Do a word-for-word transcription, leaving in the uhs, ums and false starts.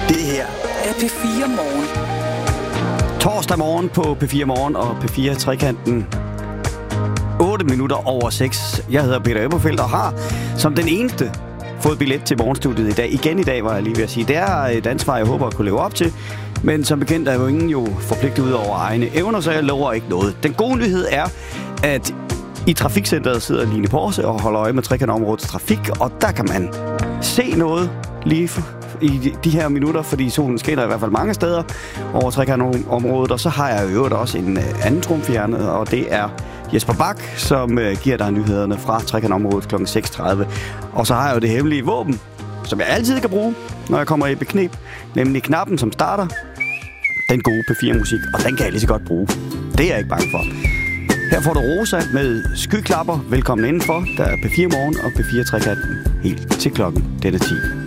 Det her er P fire Morgen. Torsdag morgen på P fire Morgen og P fire Trekanten. otte minutter over seks. Jeg hedder Peter Eberfeldt og har som den eneste fået billet til morgenstudiet i dag. Igen i dag, var jeg lige ved at sige. Det er et ansvar, jeg håber at kunne leve op til. Men som bekendt er jo ingen jo forpligtet ud over egne evner, så jeg lover ikke noget. Den gode nyhed er, at i trafikcenteret sidder Line Porse og holder øje med trekantområdets trafik, og der kan man se noget lige i de her minutter, fordi solen skinner i hvert fald mange steder over trekantområdet, og så har jeg jo også en anden trumfjerne, og det er Jesper Bak, som giver dig nyhederne fra trekantområdet klokken seks tredive. Og så har jeg jo det hemmelige våben, som jeg altid kan bruge, når jeg kommer i bekneb, nemlig knappen, som starter den gode P fire musik, og den kan jeg lige så godt bruge. Det er jeg ikke bange for. Her får du Rosa med Skyklapper. Velkommen indenfor. Der er P fire Morgen og P fire Trekanten helt til klokken denne ti.